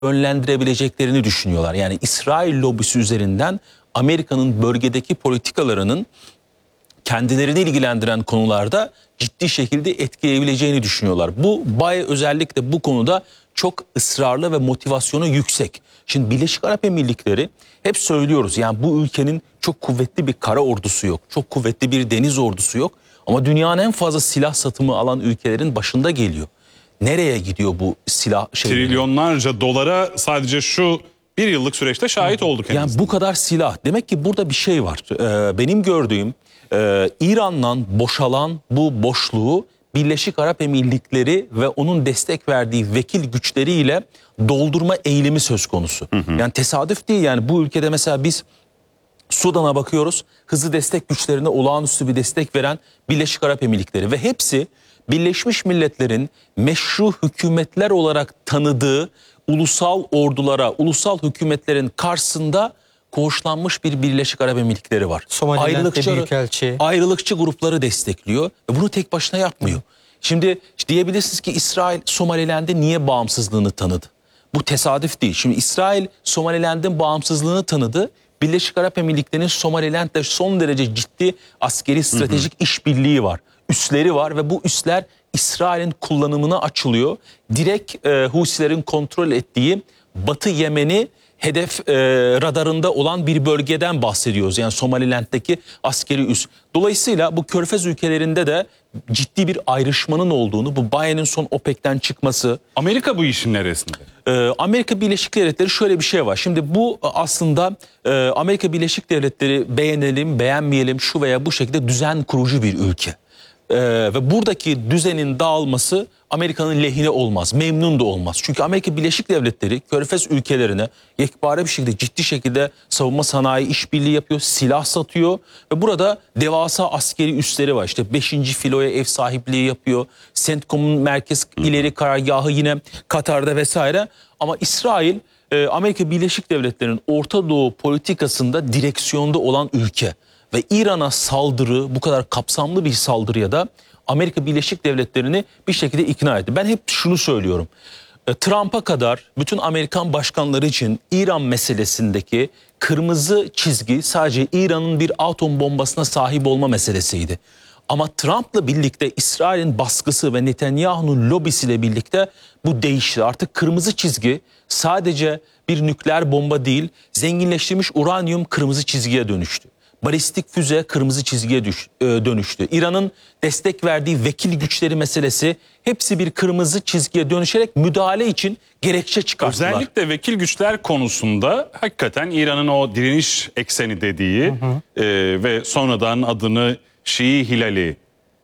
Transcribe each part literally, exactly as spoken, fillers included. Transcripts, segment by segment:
yönlendirebileceklerini düşünüyorlar. Yani İsrail lobisi üzerinden Amerika'nın bölgedeki politikalarının kendilerini ilgilendiren konularda ciddi şekilde etkileyebileceğini düşünüyorlar. Bu Baye özellikle bu konuda çok ısrarlı ve motivasyonu yüksek. Şimdi Birleşik Arap Emirlikleri hep söylüyoruz, yani bu ülkenin çok kuvvetli bir kara ordusu yok. Çok kuvvetli bir deniz ordusu yok. Ama dünyanın en fazla silah satımı alan ülkelerin başında geliyor. Nereye gidiyor bu silah şeyleri? Trilyonlarca dolara sadece şu bir yıllık süreçte şahit olduk. Yani henüz. bu kadar silah. Demek ki burada bir şey var. Ee, benim gördüğüm e, İran'dan boşalan bu boşluğu Birleşik Arap Emirlikleri ve onun destek verdiği vekil güçleriyle doldurma eğilimi söz konusu. Hı hı. Yani tesadüf değil, yani bu ülkede mesela biz Sudan'a bakıyoruz. Hızlı destek güçlerine olağanüstü bir destek veren Birleşik Arap Emirlikleri ve hepsi Birleşmiş Milletler'in meşru hükümetler olarak tanıdığı ulusal ordulara, ulusal hükümetlerin karşısında koğuşlanmış bir Birleşik Arap Emirlikleri var. Somaliland'de büyükelçi. Ayrılıkçı grupları destekliyor ve bunu tek başına yapmıyor. Hı. Şimdi diyebilirsiniz ki İsrail Somaliland'e niye bağımsızlığını tanıdı? Bu tesadüf değil. Şimdi İsrail Somaliland'in bağımsızlığını tanıdı. Birleşik Arap Emirlikleri'nin Somaliland'da son derece ciddi askeri stratejik işbirliği var. Üsleri var ve bu üsler İsrail'in kullanımına açılıyor. Direkt e, Husilerin kontrol ettiği Batı Yemen'i hedef e, radarında olan bir bölgeden bahsediyoruz. Yani Somaliland'daki askeri üs. Dolayısıyla bu Körfez ülkelerinde de ciddi bir ayrışmanın olduğunu, bu Baye'nin son OPEC'ten çıkması. Amerika bu işin neresinde? Ee, Amerika Birleşik Devletleri şöyle bir şey var. Şimdi bu aslında e, Amerika Birleşik Devletleri beğenelim, beğenmeyelim şu veya bu şekilde düzen kurucu bir ülke. Ee, ve buradaki düzenin dağılması Amerika'nın lehine olmaz, memnun da olmaz. Çünkü Amerika Birleşik Devletleri Körfez ülkelerine yekpare bir şekilde ciddi şekilde savunma sanayi işbirliği yapıyor, silah satıyor ve burada devasa askeri üsleri var. İşte beşinci filoya ev sahipliği yapıyor. CENTCOM'un merkez ileri karargahı yine Katar'da vesaire. Ama İsrail e, Amerika Birleşik Devletleri'nin Orta Doğu politikasında direksiyonda olan ülke. Ve İran'a saldırı, bu kadar kapsamlı bir saldırıya da Amerika Birleşik Devletleri'ni bir şekilde ikna etti. Ben hep şunu söylüyorum. Trump'a kadar bütün Amerikan başkanları için İran meselesindeki kırmızı çizgi sadece İran'ın bir atom bombasına sahip olma meselesiydi. Ama Trump'la birlikte İsrail'in baskısı ve Netanyahu'nun lobisiyle birlikte bu değişti. Artık kırmızı çizgi sadece bir nükleer bomba değil, zenginleştirilmiş uranyum kırmızı çizgiye dönüştü. Balistik füze kırmızı çizgiye düş, e, dönüştü. İran'ın destek verdiği vekil güçleri meselesi hepsi bir kırmızı çizgiye dönüşerek müdahale için gerekçe çıkarttılar. Özellikle vekil güçler konusunda hakikaten İran'ın o direniş ekseni dediği hı hı. E, ve sonradan adını Şii Hilali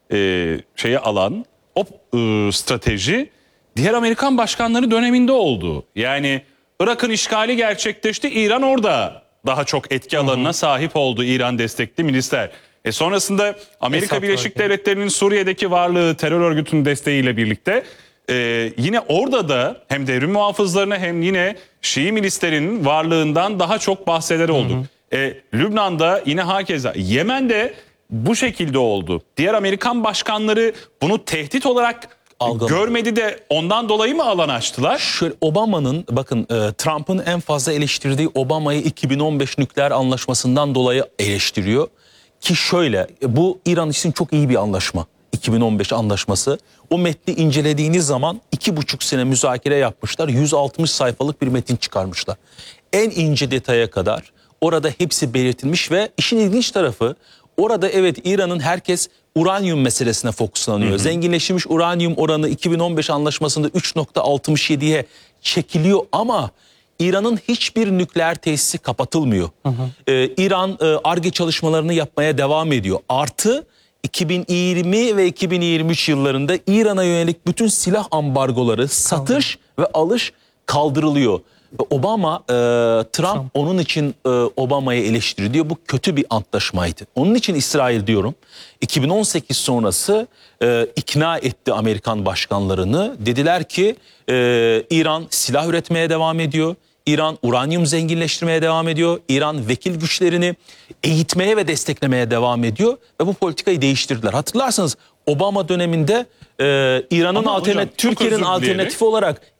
e, şeye alan o e, strateji diğer Amerikan başkanları döneminde oldu. Yani Irak'ın işgali gerçekleşti, İran orada daha çok etki alanına sahip oldu İran destekli milisler. E sonrasında Amerika Esad Birleşik bölge. Devletleri'nin Suriye'deki varlığı terör örgütünün desteğiyle birlikte e, yine orada da hem devrim muhafızlarına hem yine Şii milislerin varlığından daha çok bahseder olduk. Hı hı. E, Lübnan'da yine hakeza, Yemen'de bu şekilde oldu. Diğer Amerikan başkanları bunu tehdit olarak algılamadı. Görmedi de ondan dolayı mı alan açtılar? Şöyle, Obama'nın, bakın e, Trump'ın en fazla eleştirdiği Obama'yı iki bin on beş nükleer anlaşmasından dolayı eleştiriyor. Ki şöyle, bu İran için çok iyi bir anlaşma. iki bin on beş anlaşması. O metni incelediğiniz zaman iki buçuk sene müzakere yapmışlar. yüz altmış sayfalık bir metin çıkarmışlar. En ince detaya kadar orada hepsi belirtilmiş ve işin ilginç tarafı orada evet İran'ın herkes uranyum meselesine fokuslanıyor. Hı hı. Zenginleşmiş uranyum oranı iki bin on beş anlaşmasında üç nokta altmış yediye çekiliyor ama İran'ın hiçbir nükleer tesisi kapatılmıyor. Hı hı. Ee, İran Ar-Ge çalışmalarını yapmaya devam ediyor. Artı iki bin yirmi ve iki bin yirmi üç yıllarında İran'a yönelik bütün silah ambargoları, satış ve alış kaldırılıyor. Obama, e, Trump, Trump onun için e, Obama'yı eleştiriyor diyor. Bu kötü bir antlaşmaydı. Onun için İsrail diyorum iki bin on sekiz sonrası e, ikna etti Amerikan başkanlarını. Dediler ki e, İran silah üretmeye devam ediyor. İran uranyum zenginleştirmeye devam ediyor. İran vekil güçlerini eğitmeye ve desteklemeye devam ediyor. Ve bu politikayı değiştirdiler. Hatırlarsanız Obama döneminde e, İran'ın alternatif, Türkiye'nin alternatifi olarak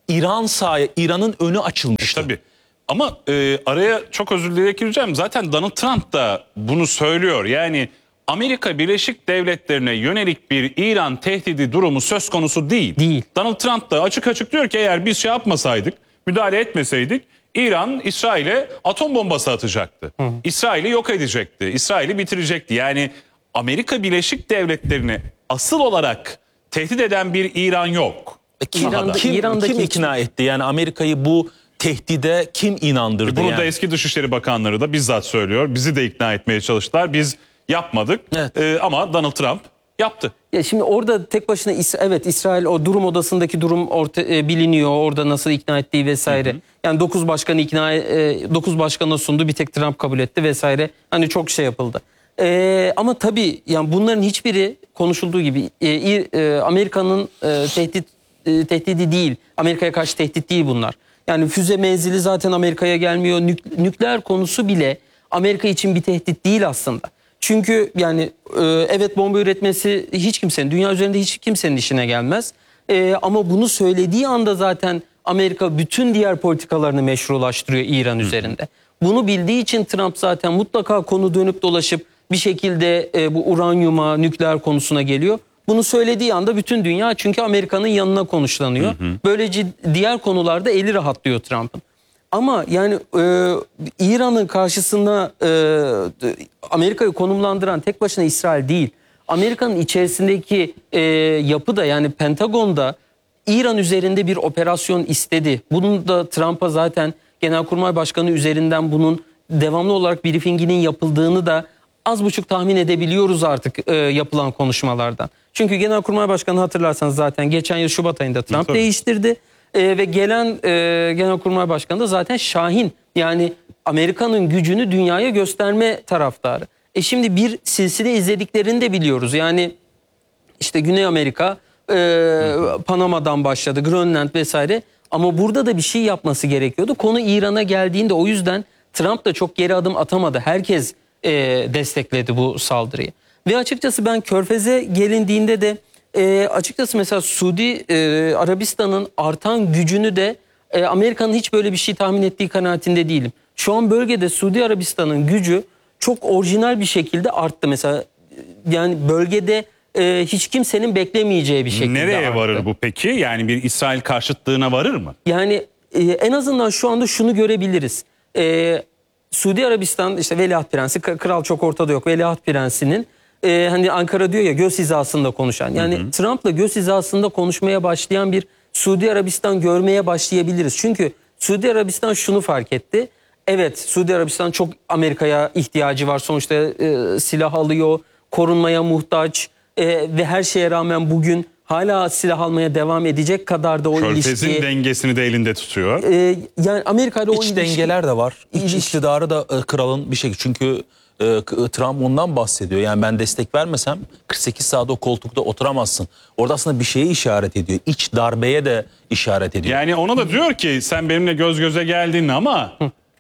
İran saye İran'ın önü açılmıştı. Tabii. Ama e, araya çok özür dileyerek gireceğim. Zaten Donald Trump da bunu söylüyor. Yani Amerika Birleşik Devletleri'ne yönelik bir İran tehdidi durumu söz konusu değil. Değil. Donald Trump da açık açık diyor ki eğer biz şey yapmasaydık, müdahale etmeseydik İran İsrail'e atom bombası atacaktı. Hı. İsrail'i yok edecekti. İsrail'i bitirecekti. Yani Amerika Birleşik Devletleri'ni asıl olarak tehdit eden bir İran yok. E, kim, İran'da- kim, İran'daki kim ikna etti? Yani Amerika'yı bu tehdide kim inandırdı? Bunu yani? da eski Dışişleri Bakanları da bizzat söylüyor. Bizi de ikna etmeye çalıştılar. Biz yapmadık. Evet. Ee, ama Donald Trump yaptı. Ya şimdi orada tek başına İs- evet İsrail o durum odasındaki durum orta, e, biliniyor. Orada nasıl ikna ettiği vesaire. Hı hı. Yani dokuz başkanı ikna e, dokuz başkana sundu. Bir tek Trump kabul etti vesaire. Hani çok şey yapıldı. E, ama tabii yani bunların hiçbiri konuşulduğu gibi e, e, Amerika'nın e, tehdit e, tehdidi değil. Amerika'ya karşı tehdit değil bunlar. Yani füze menzili zaten Amerika'ya gelmiyor. Nük- nükleer konusu bile Amerika için bir tehdit değil aslında. Çünkü yani e, evet bomba üretmesi hiç kimsenin, dünya üzerinde hiç kimsenin işine gelmez. E, ama bunu söylediği anda zaten Amerika bütün diğer politikalarını meşrulaştırıyor İran üzerinde. Bunu bildiği için Trump zaten mutlaka konu dönüp dolaşıp bir şekilde e, bu uranyuma, nükleer konusuna geliyor. Bunu söylediği anda bütün dünya çünkü Amerika'nın yanına konuşlanıyor. Hı hı. Böylece diğer konularda eli rahatlıyor Trump'ın. Ama yani e, İran'ın karşısında e, Amerika'yı konumlandıran tek başına İsrail değil. Amerika'nın içerisindeki e, yapı da yani Pentagon'da İran üzerinde bir operasyon istedi. Bunun da Trump'a zaten Genelkurmay Başkanı üzerinden bunun devamlı olarak briefinginin yapıldığını da az buçuk tahmin edebiliyoruz artık e, yapılan konuşmalardan. Çünkü Genelkurmay Başkanı hatırlarsanız zaten geçen yıl Şubat ayında Trump Tabii. değiştirdi. E, ve gelen e, Genelkurmay Başkanı da zaten Şahin. Yani Amerika'nın gücünü dünyaya gösterme taraftarı. E şimdi bir silsile izlediklerini de biliyoruz. Yani işte Güney Amerika, e, Panama'dan başladı, Grönland vesaire. Ama burada da bir şey yapması gerekiyordu. Konu İran'a geldiğinde o yüzden Trump da çok geri adım atamadı. Herkes e, destekledi bu saldırıyı. Ve açıkçası ben Körfez'e gelindiğinde de e, açıkçası mesela Suudi e, Arabistan'ın artan gücünü de e, Amerika'nın hiç böyle bir şey tahmin ettiği kanaatinde değilim. Şu an bölgede Suudi Arabistan'ın gücü çok orijinal bir şekilde arttı. Mesela yani bölgede e, hiç kimsenin beklemeyeceği bir şekilde Nereye arttı. varır bu peki? Yani bir İsrail karşıtlığına varır mı? Yani e, en azından şu anda şunu görebiliriz. E, Suudi Arabistan işte Veliaht Prensi, kral çok ortada yok. Veliaht Prensi'nin e, hani Ankara diyor ya göz hizasında konuşan. Yani hı hı. Trump'la göz hizasında konuşmaya başlayan bir Suudi Arabistan görmeye başlayabiliriz. Çünkü Suudi Arabistan şunu fark etti. Evet, Suudi Arabistan çok Amerika'ya ihtiyacı var. Sonuçta e, silah alıyor, korunmaya muhtaç e, ve her şeye rağmen bugün hala silah almaya devam edecek kadar da o Körfez'in ilişki. dengesini de elinde tutuyor. E, yani Amerika'da o İç ilişki, dengeler de var. İç İç- iktidarı da e, kralın bir şey. Çünkü e, Trump ondan bahsediyor. Yani ben destek vermesem kırk sekiz saat o koltukta oturamazsın. Orada aslında bir şeye işaret ediyor. İç darbeye de işaret ediyor. Yani ona da diyor ki sen benimle göz göze geldin ama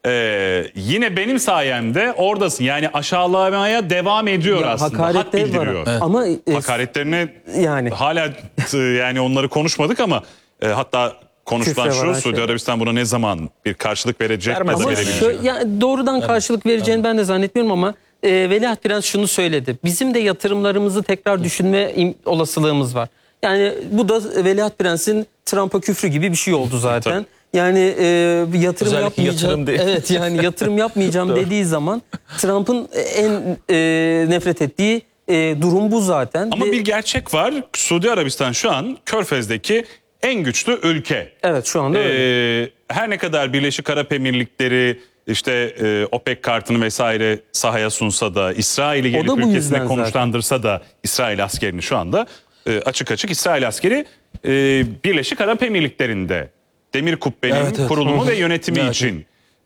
e, yine benim sayemde oradasın. Yani aşağılamaya devam ediyor Ya, aslında. Hak hakaretleri var. bildiriyor. Evet. Ama e, Hakaretlerine yani hala e, yani onları konuşmadık ama e, hatta konuşulan Küfre varan şu Suudi şey. Arabistan buna ne zaman bir karşılık verecek Vermez ya da ama verebilecek. Şöyle, yani doğrudan karşılık vereceğini ben de zannetmiyorum ama e, Veliaht Prens şunu söyledi. Bizim de yatırımlarımızı tekrar düşünme im- olasılığımız var. Yani bu da Veliaht Prens'in Trump'a küfrü gibi bir şey oldu zaten. Yani e, bir yatırım Özellikle yapmayacağım. yatırım değil. Evet yani yatırım yapmayacağım dediği zaman Trump'ın en e, nefret ettiği e, durum bu zaten. Ama Ve- bir gerçek var. Suudi Arabistan şu an Körfez'deki en güçlü ülke. Evet şu anda öyle. Ee, her ne kadar Birleşik Arap Emirlikleri işte e, OPEC kartını vesaire sahaya sunsa da İsrail'i gelip da bu ülkesine yüzden konuşlandırsa da İsrail askerini şu anda e, açık açık İsrail askeri e, Birleşik Arap Emirlikleri'nde demir kubbenin Evet, evet. kurulumu Hı hı. ve yönetimi Evet, için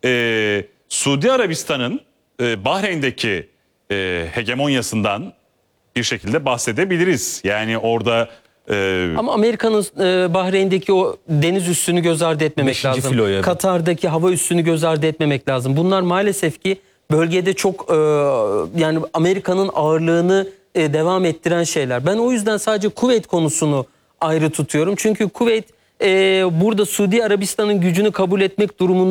e, Suudi Arabistan'ın e, Bahreyn'deki e, hegemonyasından bir şekilde bahsedebiliriz. Yani orada e, Ama Amerika'nın e, Bahreyn'deki o deniz üssünü göz ardı etmemek Beşinci lazım. filoya. Katar'daki hava üssünü göz ardı etmemek lazım. Bunlar maalesef ki bölgede çok e, yani Amerika'nın ağırlığını e, devam ettiren şeyler. Ben o yüzden sadece Kuveyt konusunu ayrı tutuyorum. Çünkü Kuveyt e, burada Suudi Arabistan'ın gücünü kabul etmek durumunda